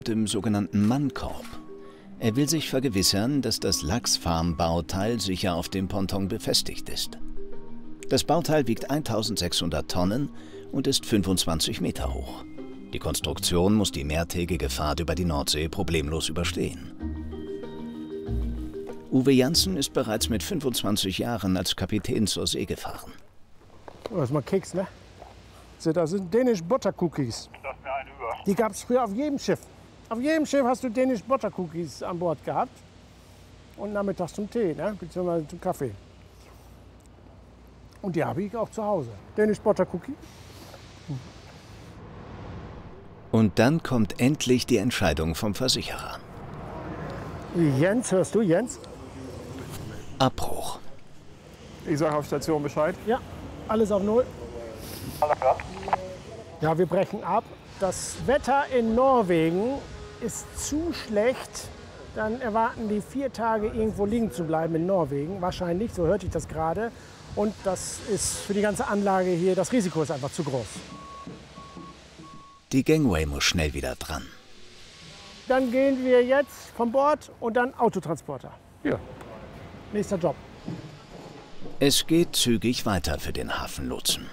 im sogenannten Mannkorb. Er will sich vergewissern, dass das Lachsfarm-Bauteil sicher auf dem Ponton befestigt ist. Das Bauteil wiegt 1600 Tonnen und ist 25 Meter hoch. Die Konstruktion muss die mehrtägige Fahrt über die Nordsee problemlos überstehen. Uwe Janssen ist bereits mit 25 Jahren als Kapitän zur See gefahren. Das ist mal Keks, ne? Das sind Danish Butter Cookies. Das ist mir eine über. Die gab es früher auf jedem Schiff. Auf jedem Schiff hast du Danish Butter Cookies an Bord gehabt. Und nachmittags zum Tee, ne? Beziehungsweise zum Kaffee. Und die habe ich auch zu Hause. Danish Butter Cookie. Und dann kommt endlich die Entscheidung vom Versicherer. Jens, hörst du, Jens? Abbruch. Ich sage auf Station Bescheid. Ja, alles auf Null. Alles klar. Ja, wir brechen ab. Das Wetter in Norwegen ist zu schlecht. Dann erwarten die 4 Tage irgendwo liegen zu bleiben in Norwegen. Wahrscheinlich, so hörte ich das gerade. Und das ist für die ganze Anlage hier, das Risiko ist einfach zu groß. Die Gangway muss schnell wieder dran. Dann gehen wir jetzt von Bord und dann Autotransporter. Ja. Nächster Job. Es geht zügig weiter für den Hafenlotsen.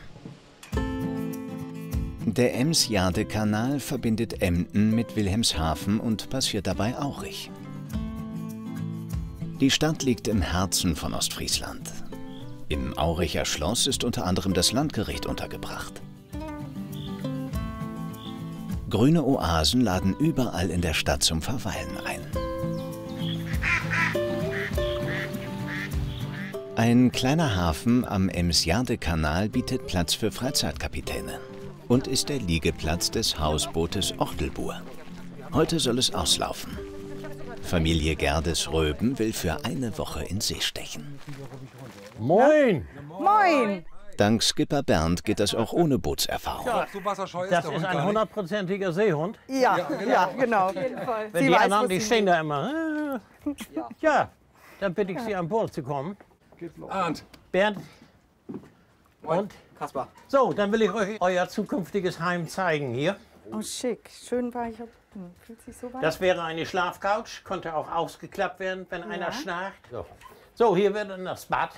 Der Ems-Jade-Kanal verbindet Emden mit Wilhelmshaven und passiert dabei Aurich. Die Stadt liegt im Herzen von Ostfriesland. Im Auricher Schloss ist unter anderem das Landgericht untergebracht. Grüne Oasen laden überall in der Stadt zum Verweilen ein. Ein kleiner Hafen am Ems-Jade-Kanal bietet Platz für Freizeitkapitäne und ist der Liegeplatz des Hausbootes Ochtelbuhr. Heute soll es auslaufen. Familie Gerdes Röben will für eine Woche in See stechen. Moin! Moin! Dank Skipper Bernd geht das auch ohne Bootserfahrung. So wasserscheu ist Das der ist Hund ein gar nicht. 100%iger Seehund. Ja, genau. Wenn die anderen, die stehen da immer. Ja, dann bitte ich Sie an Bord zu kommen. Arndt. Bernd. Und? Kaspar. So, dann will ich euch euer zukünftiges Heim zeigen hier. Oh, schick. Schön weich. Fühlt sich so weich. Das wäre eine Schlafcouch, konnte auch ausgeklappt werden, wenn einer schnarcht. So, hier wird dann das Bad.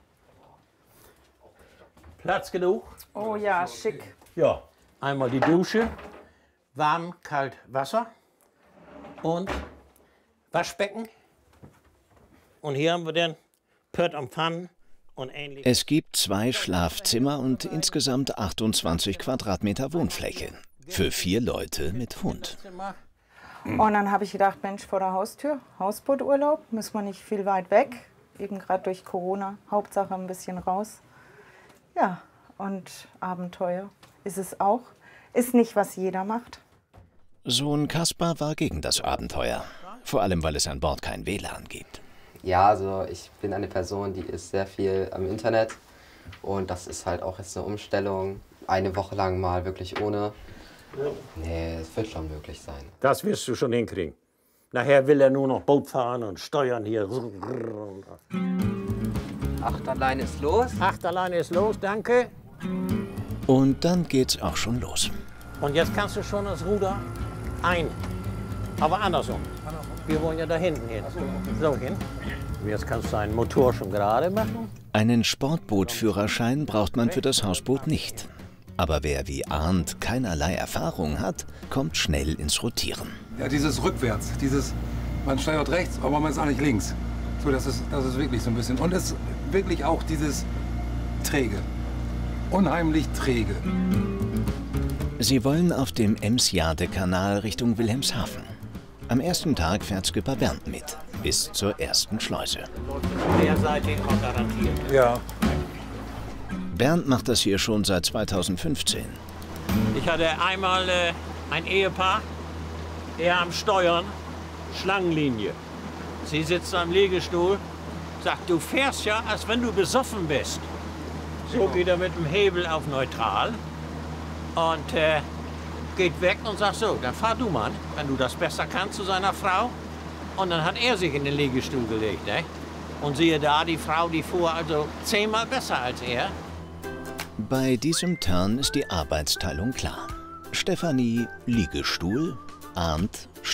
Platz genug. Oh ja, schick. Ja, einmal die Dusche, warm, kalt Wasser und Waschbecken. Und hier haben wir den Pött am Pfannen und ähnlich. Es gibt 2 Schlafzimmer und insgesamt 28 Quadratmeter Wohnfläche. Für 4 Leute mit Hund. Und dann habe ich gedacht, Mensch, vor der Haustür, Hausbooturlaub, müssen wir nicht viel weit weg. Eben gerade durch Corona, Hauptsache ein bisschen raus. Ja, und Abenteuer ist es auch. Ist nicht, was jeder macht. Sohn Kaspar war gegen das Abenteuer. Vor allem, weil es an Bord kein WLAN gibt. Ja, also ich bin eine Person, die ist sehr viel am Internet. Und das ist halt auch jetzt eine Umstellung. Eine Woche lang mal wirklich ohne. Nee, es wird schon möglich sein. Das wirst du schon hinkriegen. Nachher will er nur noch Boot fahren und steuern hier. Achterlein ist los. Achterleine ist los, danke. Und dann geht's auch schon los. Und jetzt kannst du schon das Ruder ein. Aber andersrum. Wir wollen ja da hinten hin. So hin. Und jetzt kannst du einen Motor schon gerade machen. Einen Sportbootführerschein braucht man für das Hausboot nicht. Aber wer wie Arndt keinerlei Erfahrung hat, kommt schnell ins Rotieren. Ja, dieses rückwärts, man steuert rechts, aber man ist eigentlich links. So, das ist wirklich so ein bisschen. Und es ist wirklich auch dieses träge. Unheimlich träge. Sie wollen auf dem Ems-Jade-Kanal Richtung Wilhelmshaven. Am ersten Tag fährt Skipper Bernd mit, bis zur ersten Schleuse. Mehrseitig auch garantiert. Ja. Bernd macht das hier schon seit 2015. Ich hatte einmal ein Ehepaar, er am Steuern, Schlangenlinie. Sie sitzt am Liegestuhl, sagt, du fährst ja, als wenn du besoffen bist. So geht er mit dem Hebel auf neutral und geht weg und sagt so, dann fahr du mal, wenn du das besser kannst, zu seiner Frau. Und dann hat er sich in den Liegestuhl gelegt. Ne? Und siehe da, die Frau, die fuhr also 10-mal besser als er. Bei diesem Turn ist die Arbeitsteilung klar. Stefanie Liegestuhl, Arndt